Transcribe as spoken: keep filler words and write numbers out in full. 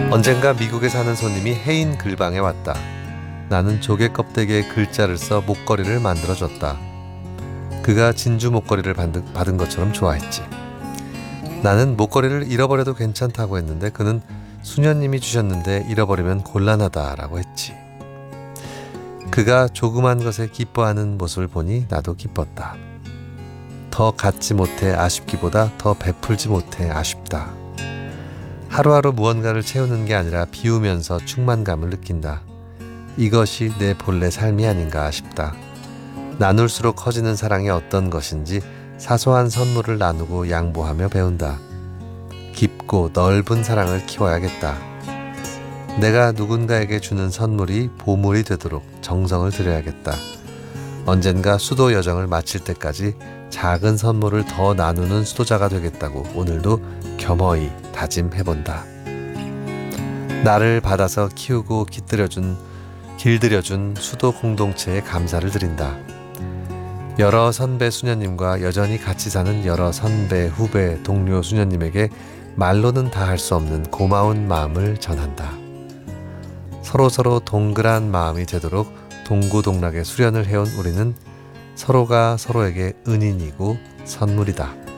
언젠가 미국에 사는 손님이 해인 글방에 왔다. 나는 조개 껍데기에 글자를 써 목걸이를 만들어줬다. 그가 진주 목걸이를 받은 것처럼 좋아했지. 나는 목걸이를 잃어버려도 괜찮다고 했는데 그는 수녀님이 주셨는데 잃어버리면 곤란하다라고 했지. 그가 조그만 것에 기뻐하는 모습을 보니 나도 기뻤다. 더 갖지 못해 아쉽기보다 더 베풀지 못해 아쉽다. 하루하루 무언가를 채우는 게 아니라 비우면서 충만감을 느낀다. 이것이 내 본래 삶이 아닌가 싶다. 나눌수록 커지는 사랑이 어떤 것인지 사소한 선물을 나누고 양보하며 배운다. 깊고 넓은 사랑을 키워야겠다. 내가 누군가에게 주는 선물이 보물이 되도록 정성을 들여야겠다. 언젠가 수도 여정을 마칠 때까지 작은 선물을 더 나누는 수도자가 되겠다고 오늘도 겸허히 다짐해본다. 나를 받아서 키우고 깃들여준, 길들여준 수도 공동체에 감사를 드린다. 여러 선배 수녀님과 여전히 같이 사는 여러 선배, 후배, 동료 수녀님에게 말로는 다 할 수 없는 고마운 마음을 전한다. 서로서로 동그란 마음이 되도록 동고동락의 수련을 해온 우리는 서로가 서로에게 은인이고 선물이다.